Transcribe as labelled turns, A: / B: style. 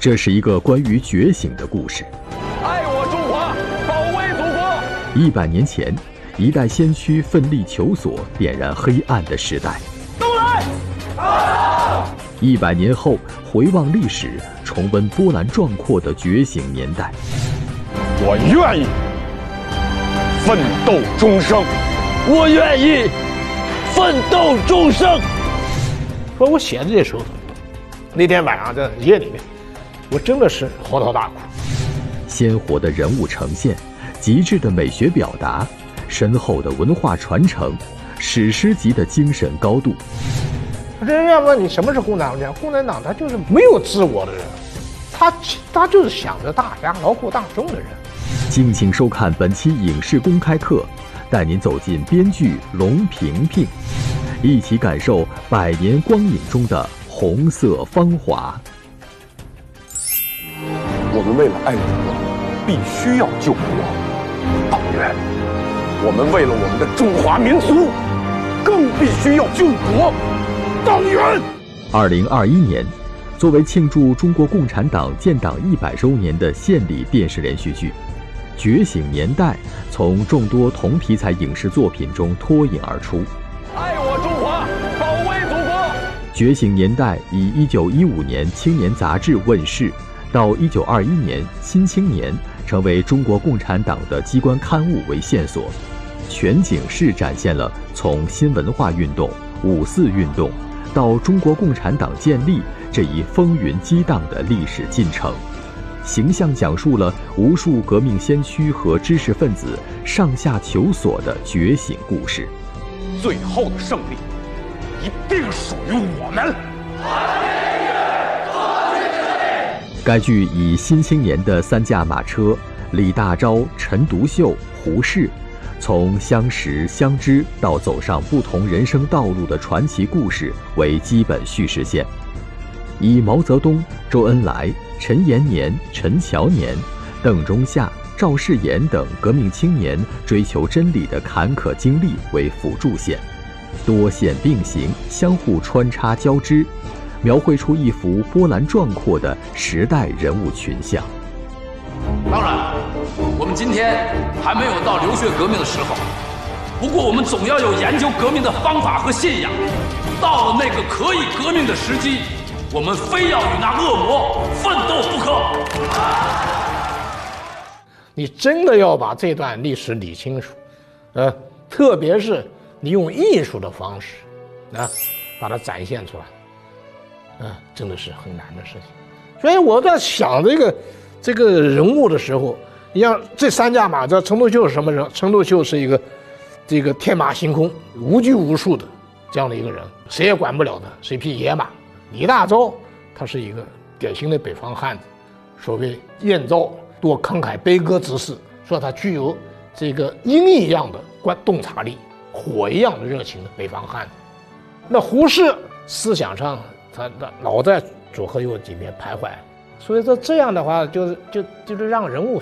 A: 这是一个关于觉醒的故事。
B: 爱我中华，保卫祖国。
A: 100年前，一代先驱奋力求索，点燃黑暗的时代。
B: 都来
A: ！100年后，回望历史，重温波澜壮阔的觉醒年代。
B: 我愿意奋斗终生，
C: 我愿意奋斗终生。
D: 说我写的这首，那天晚上在夜里面，我真的是嚎啕大哭。
A: 鲜活的人物呈现，极致的美学表达，深厚的文化传承，史诗级的精神高度。
D: 人家问你什么是共产党？共产党他就是没有自我的人，他就是想着大家劳苦大众的人。
A: 敬请收看本期影视公开课，带您走进编剧龙萍萍，一起感受100年光影中的红色芳华。
B: 我们为了爱国，必须要救国。党员，我们为了我们的中华民族，更必须要救国。党员。
A: 2021年，作为庆祝中国共产党建党100周年的献礼电视连续剧《觉醒年代》从众多同题材影视作品中脱颖而出。
B: 爱我中华，保卫祖国。
A: 《觉醒年代》以1915年青年杂志问世，到1921年《新青年》成为中国共产党的机关刊物为线索，全景式展现了从新文化运动、5·4运动到中国共产党建立这一风云激荡的历史进程，形象讲述了无数革命先驱和知识分子上下求索的觉醒故事。
B: 最后的胜利一定属于我们。
A: 该剧以《新青年》的3驾马车李大钊、陈独秀、胡适，从相识相知到走上不同人生道路的传奇故事为基本叙事线，以毛泽东、周恩来、陈延年、陈乔年、邓中夏、赵世炎等革命青年追求真理的坎坷经历为辅助线，多线并行，相互穿插交织，描绘出一幅波澜壮阔的时代人物群像。
C: 当然，我们今天还没有到流血革命的时候，不过我们总要有研究革命的方法和信仰。到了那个可以革命的时机，我们非要与那恶魔奋斗不可。
D: 你真的要把这段历史理清楚，特别是你用艺术的方式，把它展现出来，真的是很难的事情。所以我在想这个人物的时候，你像这3驾马车，陈独秀是什么人？陈独秀是一个这个天马行空、无拘无束的这样的一个人，谁也管不了他，是一匹野马。李大钊他是一个典型的北方汉子，所谓燕赵多慷慨悲歌之士，说他具有这个鹰一样的洞察力，火一样的热情的北方汉子。那胡适思想上他老在左和右几边徘徊，所以说这样的话就是让人物